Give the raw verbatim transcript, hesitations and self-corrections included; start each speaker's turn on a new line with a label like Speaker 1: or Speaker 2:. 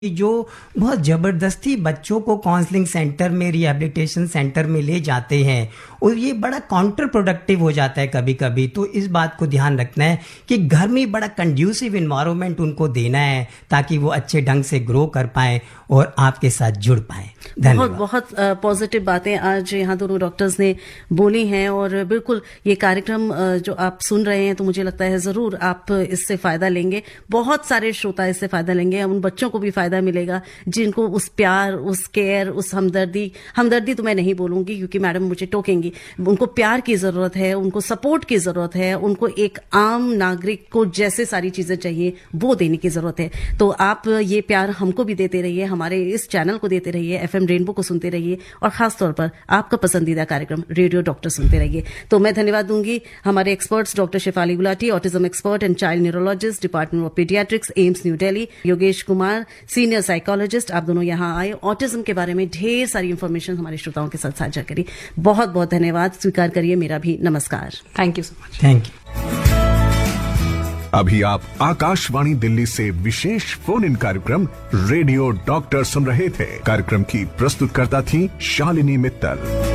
Speaker 1: जो बहुत ज़बरदस्ती बच्चों को काउंसलिंग सेंटर में, रिहैबिलिटेशन सेंटर में ले जाते हैं और ये बड़ा काउंटर प्रोडक्टिव हो जाता है कभी कभी। तो इस बात को ध्यान रखना है कि घर में बड़ा कंड्यूसिव इन्वायरमेंट उनको देना है ताकि वो अच्छे ढंग से ग्रो कर पाए और आपके साथ जुड़ पाए।
Speaker 2: बहुत बहुत पॉजिटिव बातें आज यहाँ दोनों डॉक्टर्स ने बोली हैं और बिल्कुल ये कार्यक्रम जो आप सुन रहे हैं तो मुझे लगता है ज़रूर आप इससे फ़ायदा लेंगे। बहुत सारे श्रोता इससे फ़ायदा लेंगे, उन बच्चों को भी फ़ायदा मिलेगा जिनको उस प्यार, उस केयर, उस हमदर्दी हमदर्दी तो मैं नहीं बोलूँगी क्योंकि मैडम मुझे टोकेंगी। उनको प्यार की ज़रूरत है, उनको सपोर्ट की ज़रूरत है, उनको एक आम नागरिक को जैसे सारी चीज़ें चाहिए वो देने की ज़रूरत है। तो आप ये प्यार हमको भी देते रहिए, हमारे इस चैनल को देते रहिए, एफएम रेनबो को सुनते रहिए और खास तौर पर आपका पसंदीदा कार्यक्रम रेडियो डॉक्टर सुनते रहिए। तो मैं धन्यवाद दूंगी हमारे experts doctor Shefali Gulati, autism expert and child neurologist, department of paediatrics, AIIMS new Delhi, Yogesh Kumar, senior psychologist. आप दोनों यहाँ आए, ऑटिज्म के बारे में ढेर सारी इंफॉर्मेशन हमारे श्रोताओं के साथ साझा करी। बहुत बहुत धन्यवाद, स्वीकार करिए मेरा भी नमस्कार।
Speaker 3: Thank you so much.
Speaker 1: Thank you.
Speaker 4: अभी आप आकाशवाणी दिल्ली से विशेष फोन इन कार्यक्रम रेडियो डॉक्टर सुन रहे थे। कार्यक्रम की प्रस्तुतकर्ता थी शालिनी मित्तल।